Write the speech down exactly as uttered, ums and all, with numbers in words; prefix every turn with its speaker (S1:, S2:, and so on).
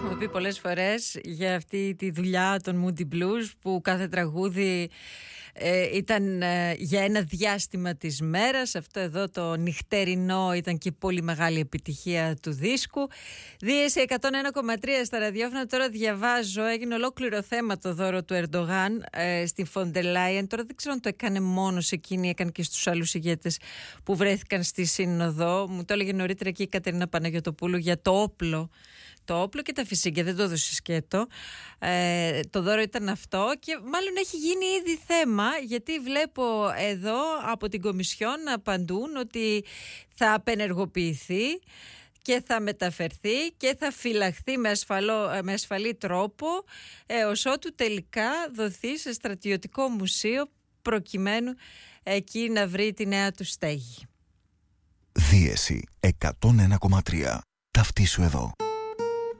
S1: έχουμε πει πολλές φορές για αυτή τη δουλειά των Moody Blues, που κάθε τραγούδι ε, ήταν ε, για ένα διάστημα της μέρας. Αυτό εδώ το νυχτερινό ήταν και πολύ μεγάλη επιτυχία του δίσκου. Δίεση εκατόν ένα κόμμα τρία στα ραδιόφωνα. Τώρα διαβάζω, έγινε ολόκληρο θέμα το δώρο του Ερντογάν ε, στην Φοντερ Λάιεν. Τώρα δεν ξέρω αν το έκανε μόνο σε εκείνη, έκανε και στους άλλους ηγέτες που βρέθηκαν στη Σύνοδο. Μου το έλεγε νωρίτερα και η Κατερίνα Παναγιωτοπούλου για το όπλο. Το όπλο και τα φυσικά, δεν το έδωσε σκέτο. Ε, το δώρο ήταν αυτό και μάλλον έχει γίνει ήδη θέμα, γιατί βλέπω εδώ από την Κομισιόν να απαντούν ότι θα απενεργοποιηθεί και θα μεταφερθεί και θα φυλαχθεί με, ασφαλό, με ασφαλή τρόπο έως ότου τελικά δοθεί σε στρατιωτικό μουσείο, προκειμένου εκεί να βρει τη νέα του στέγη.
S2: Δίεση εκατόν ένα κόμμα τρία. Ταυτίσου εδώ.